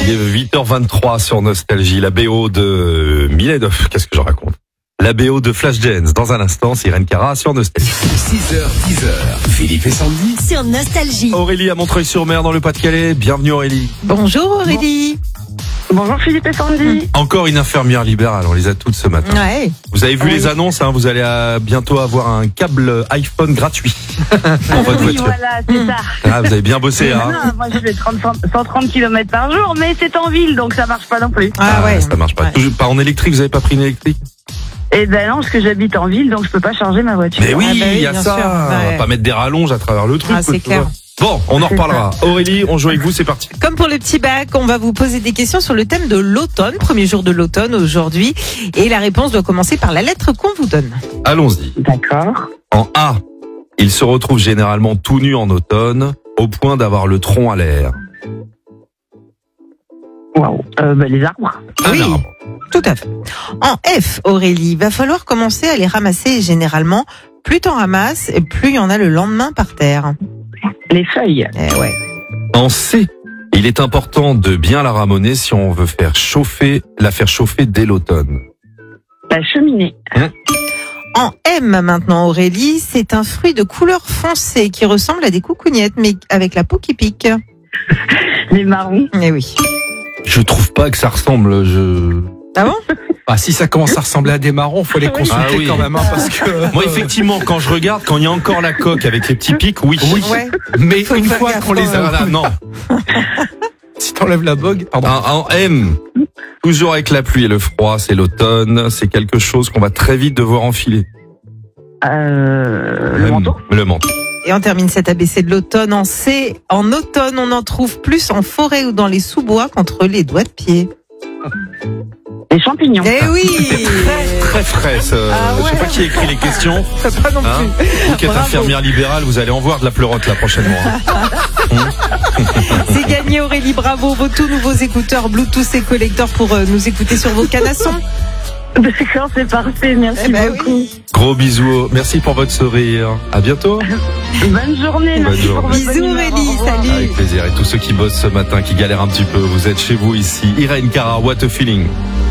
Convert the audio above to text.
Il est 8h23 sur Nostalgie, la BO de Miledov. Qu'est-ce que je raconte? La BO de Flashdance. Dans un instant, c'est Irène Cara sur Nostalgie. 6h, 10h, Philippe et Sandy. Sur Nostalgie. Aurélie à Montreuil-sur-Mer dans le Pas-de-Calais. Bienvenue Aurélie. Bonjour Aurélie. Bonjour Philippe et Sandy. Encore une infirmière libérale, on les a toutes ce matin. Ouais. Vous avez vu les annonces, hein, vous allez bientôt avoir un câble iPhone gratuit pour votre Oui, voiture. voilà, c'est ça. Ah, vous avez bien bossé, hein. Non, moi je fais 130 km par jour, mais c'est en ville, donc ça marche pas non plus. Ah ouais. Ça marche pas. Ouais. Toujours pas en électrique, vous avez pas pris une électrique? Eh ben non, parce que j'habite en ville, donc je peux pas charger ma voiture. Mais oui, Ah bah oui, il y a bien ça. sûr. On va Ouais. pas mettre des rallonges à travers le truc. Ah, c'est tu vois. clair. Bon, on en C'est reparlera. Aurélie, on joue avec vous, c'est parti. Comme pour le petit bac, on va vous poser des questions sur le thème de l'automne, premier jour de l'automne aujourd'hui. Et la réponse doit commencer par la lettre qu'on vous donne. Allons-y. D'accord. En A, il se retrouve généralement tout nu en automne, au point d'avoir le tronc à l'air. Waouh. Les arbres. Un Oui. arbre. Tout à fait. En F, Aurélie, va falloir commencer à les ramasser et généralement, plus t'en ramasses, et plus il y en a le lendemain par terre. Les feuilles. Eh ouais. En C, il est important de bien la ramoner si on veut la faire chauffer dès l'automne. La cheminée. En M maintenant, Aurélie, c'est un fruit de couleur foncée qui ressemble à des coucougnettes, mais avec la peau qui pique. Les marrons. Eh oui. Je trouve pas que ça ressemble, Ah bon? Ah, si ça commence à ressembler à des marrons, faut les consulter Ah oui. quand même, hein, parce que. Moi, effectivement, quand je regarde, quand il y a encore la coque avec les petits pics, oui. Ouais. Mais Faut une faire fois gaffe, qu'on les a, Voilà, non. si t'enlèves la bogue, pardon. En M, toujours avec la pluie et le froid, c'est l'automne, c'est quelque chose qu'on va très vite devoir enfiler. Le manteau. Le manteau. Et on termine cet ABC de l'automne en C. En automne, on en trouve plus en forêt ou dans les sous-bois qu'entre les doigts de pied. Les champignons. Eh oui! Très frais, ce... Ah Je sais ouais. pas qui a écrit les questions. Pas non Hein plus. Vous qui êtes Bravo. infirmière libérale, vous allez en voir de la pleurote là prochainement. Hein. C'est gagné Aurélie, bravo. Vos tout nouveaux écouteurs Bluetooth et collecteurs pour nous écouter sur vos canassons. D'accord, c'est parfait. Merci Eh ben beaucoup. oui. Gros bisous, merci pour votre sourire. À bientôt. Bonne journée. Bonne Merci journée. pour votre Bisous, bonne humeur. Aurélie, Au revoir. salut. Avec plaisir. Et tous ceux qui bossent ce matin, qui galèrent un petit peu, vous êtes chez vous ici. Irène Cara, what a feeling.